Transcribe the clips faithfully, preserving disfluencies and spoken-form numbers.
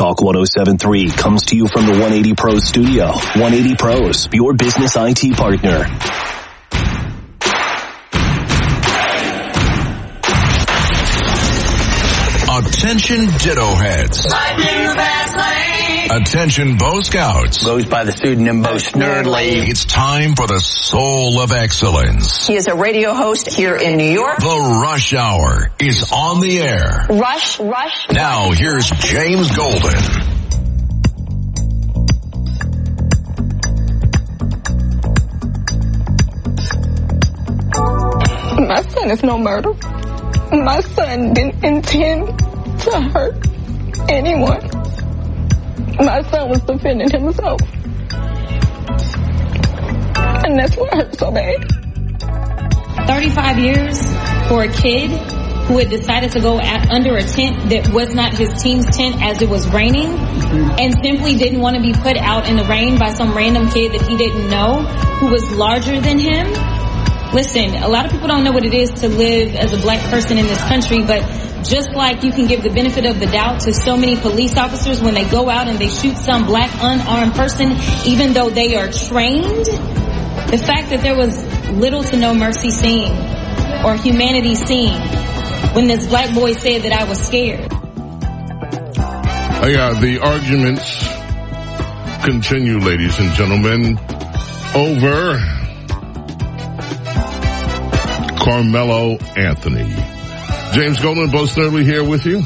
Talk one oh seven point three comes to you from the one eighty Pros studio. one eighty Pros, your business I T partner. Attention Ditto Heads. Attention Bo Scouts. Goes by the pseudonym Bo Snerdley. It's time for the Soul of Excellence. He is a radio host here in New York. The Rush Hour is on the air. Rush, rush. Now here's James Golden. My son is no murder. My son didn't intend to hurt anyone. My son was defending himself. And that's what hurt so bad. thirty-five years for a kid who had decided to go at, under a tent that was not his team's tent as it was raining, mm-hmm. and simply didn't want to be put out in the rain by some random kid that he didn't know who was larger than him. Listen, a lot of people don't know what it is to live as a black person in this country, but just like you can give the benefit of the doubt to so many police officers when they go out and they shoot some black unarmed person, even though they are trained, the fact that there was little to no mercy seen or humanity seen when this black boy said that I was scared. Uh, yeah, the arguments continue, ladies and gentlemen, over Carmelo Anthony. James Golden, Bo Snerdley here with you.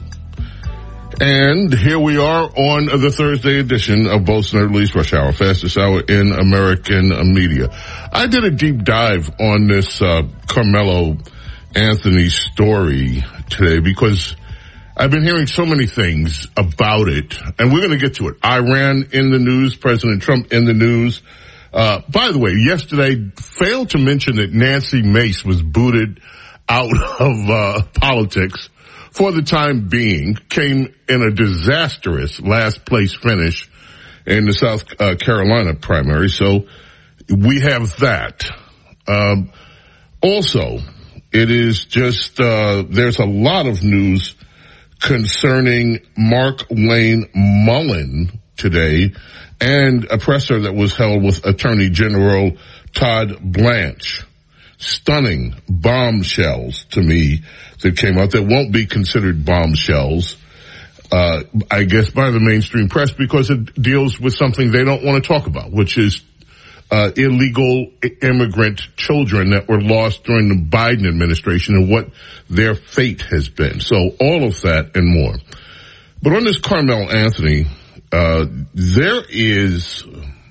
And here we are on the Thursday edition of Bo Snerdley's Rush Hour, fastest hour in American media. I did a deep dive on this uh, Carmelo Anthony story today because I've been hearing so many things about it, and we're going to get to it. Iran in the news, President Trump in the news. Uh, by the way, yesterday, failed to mention that Nancy Mace was booted out of, uh, politics for the time being, came in a disastrous last place finish in the South uh, Carolina primary. So we have that. Um, also, it is just, uh, there's a lot of news concerning Mark Wayne Mullen today, and a presser that was held with Attorney General Todd Blanche. Stunning bombshells to me that came out that won't be considered bombshells, uh, I guess, by the mainstream press because it deals with something they don't want to talk about, which is uh, illegal immigrant children that were lost during the Biden administration and what their fate has been. So all of that and more. But on this Carmelo Anthony, Uh, there is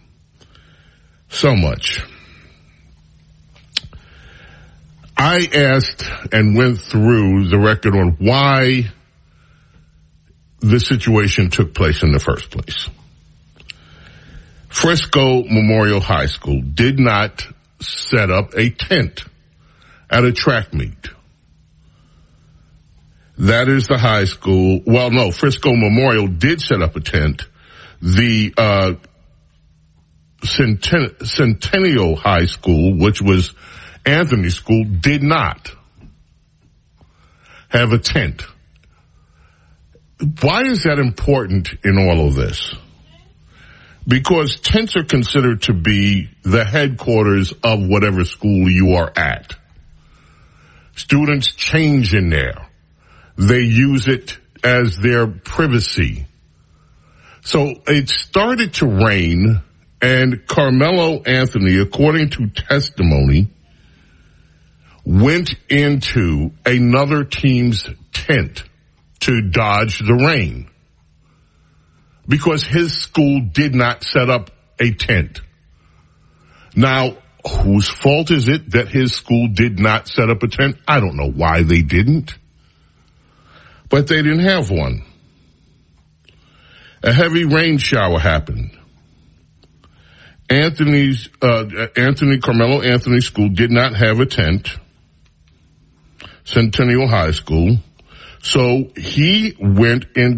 so much. I asked and went through the record on why the situation took place in the first place. Frisco Memorial High School did not set up a tent at a track meet. That is the high school. Well, no, Frisco Memorial did set up a tent. The uh Centen- Centennial High School, which was Anthony's school, did not have a tent. Why is that important in all of this? Because tents are considered to be the headquarters of whatever school you are at. Students change in there. They use it as their privacy. So it started to rain, and Carmelo Anthony, according to testimony, went into another team's tent to dodge the rain because his school did not set up a tent. Now, whose fault is it that his school did not set up a tent? I don't know why they didn't. But they didn't have one. A heavy rain shower happened. Anthony's, uh, Anthony, Carmelo Anthony School did not have a tent. Centennial High School. So he went in